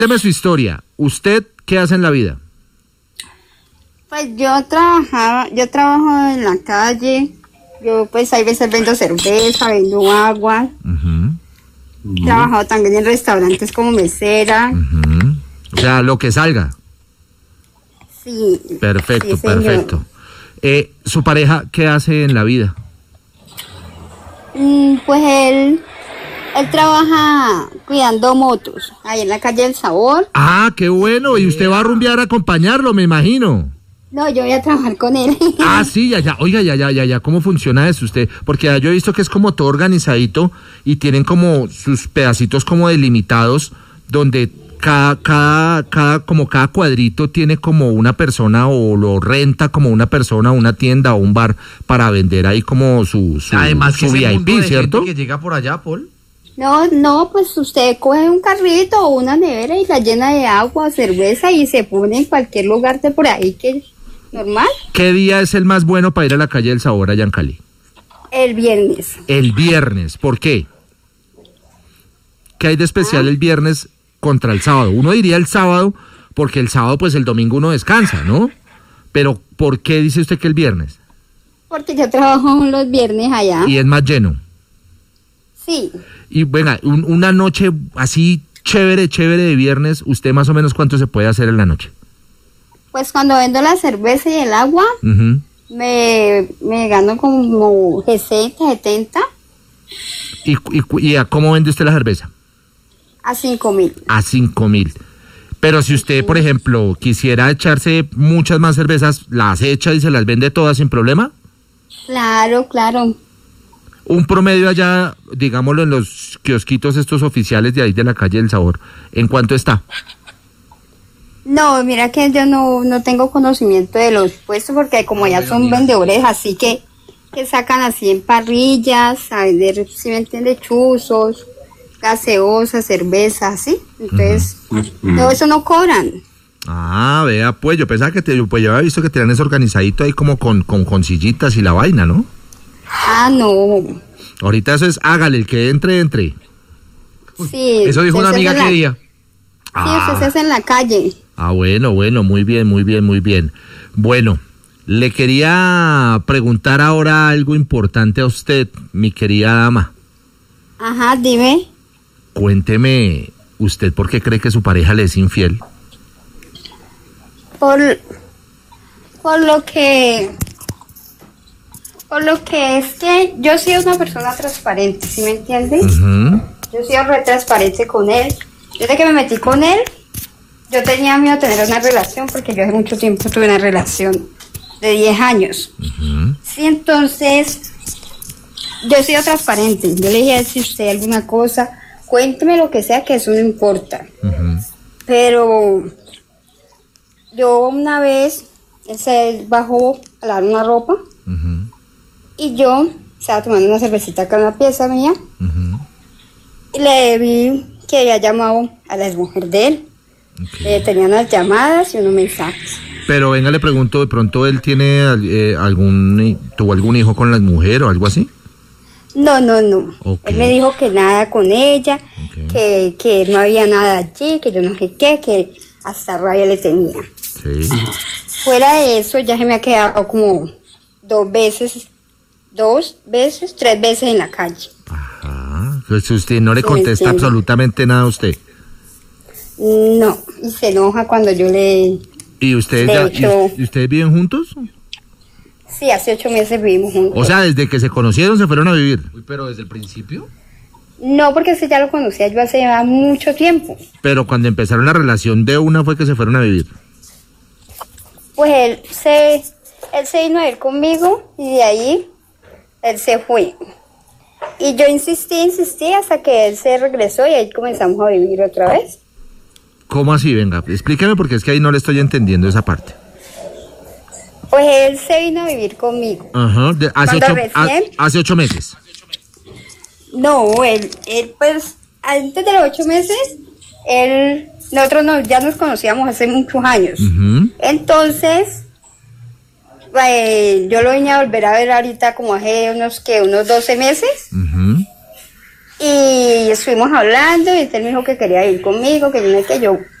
Cuénteme su historia. ¿Usted qué hace en la vida? Pues yo trabajo en la calle, yo pues hay veces vendo cerveza, vendo agua, he trabajado también en restaurantes como mesera. O sea, lo que salga. Sí. Perfecto, sí, señor. perfecto. ¿Su pareja qué hace en la vida? Pues él trabaja cuidando motos, ahí en la calle del Sabor. Ah, qué bueno. Y usted va a rumbear a acompañarlo, me imagino. No, yo voy a trabajar con él. Ah, sí, ya. Oiga, ya. ¿Cómo funciona eso usted? Porque yo he visto que es como todo organizadito y tienen como sus pedacitos como delimitados donde cada cuadrito tiene como una persona o lo renta como una persona, una tienda o un bar para vender ahí como su Además que su ese mundo VIP, de ¿cierto? gente que llega por allá, Paul. No, pues usted coge un carrito o una nevera y la llena de agua, cerveza y se pone en cualquier lugar de por ahí que es normal. ¿Qué día es el más bueno para ir a la calle del Sabor allá en Cali? El viernes. El viernes. ¿Por qué? ¿Qué hay de especial el viernes contra el sábado? Uno diría el sábado porque el sábado pues el domingo uno descansa, ¿no? Pero ¿por qué dice usted que el viernes? Porque yo trabajo los viernes allá. Y es más lleno. Sí. Y venga, una noche así chévere de viernes, ¿usted más o menos cuánto se puede hacer en la noche? Pues cuando vendo la cerveza y el agua, me gano como 60, 70. ¿Y a cómo vende usted la cerveza? A 5.000. A 5.000. Pero si usted, por ejemplo, quisiera echarse muchas más cervezas, ¿las echa y se las vende todas sin problema? Claro. Un promedio allá, digámoslo, en los kiosquitos estos oficiales de ahí de la calle del Sabor, ¿en cuánto está? No, mira que yo no tengo conocimiento de los puestos porque como ya son vendedores así que sacan así en parrillas a vender, si me entiende, chuzos, gaseosas, cervezas, así. Entonces, todo eso no cobran. Ah, vea, pues yo pensaba que pues yo había visto que tenían eso organizadito ahí como con sillitas y la vaina, ¿no? Ah, no. Ahorita eso es hágale, el que entre. Sí. Eso dijo una amiga que día. Sí, eso se hace en la calle. Ah, bueno, muy bien. Bueno, le quería preguntar ahora algo importante a usted, mi querida dama. Ajá, dime. Cuénteme, ¿usted por qué cree que su pareja le es infiel? Por lo que es que yo soy una persona transparente, ¿sí me entiendes? Yo soy re transparente con él. Desde que me metí con él, yo tenía miedo de tener una relación porque yo hace mucho tiempo tuve una relación de 10 años. Sí, entonces, yo he sido transparente. Yo le dije, si usted alguna cosa, cuénteme lo que sea, que eso no importa. Pero yo una vez, él se bajó a lavar una ropa y yo estaba tomando una cervecita con una pieza mía y le vi que había llamado a la exmujer de él. Tenía unas llamadas y unos mensajes. Pero venga, le pregunto, ¿de pronto él tiene tuvo algún hijo con la mujer o algo así? No. Okay. Él me dijo que nada con ella, que no había nada allí, que yo no sé qué, que hasta rabia le tenía. Sí. Fuera de eso, ya se me ha quedado como 2 veces, 3 veces en la calle. Ajá. Pues usted no le contesta absolutamente nada a usted. No, y se enoja cuando yo le... ¿Y ustedes ¿y ustedes viven juntos? Sí, hace 8 meses vivimos juntos. O sea, desde que se conocieron se fueron a vivir. Uy, pero desde el principio. No, porque ese ya lo conocía yo hace ya mucho tiempo. Pero cuando empezaron la relación de una fue que se fueron a vivir. Pues él se vino a ir conmigo y de ahí él se fue. Y yo insistí hasta que él se regresó y ahí comenzamos a vivir otra vez. ¿Cómo así? Venga, explíqueme porque es que ahí no le estoy entendiendo esa parte. Pues él se vino a vivir conmigo. Ajá, hace 8 meses. No, él pues antes de los 8 meses, nosotros ya nos conocíamos hace muchos años. Entonces, yo lo vine a volver a ver ahorita como hace unos 12 meses. Y estuvimos hablando y él me dijo que quería ir conmigo, que yo no sé qué. Yo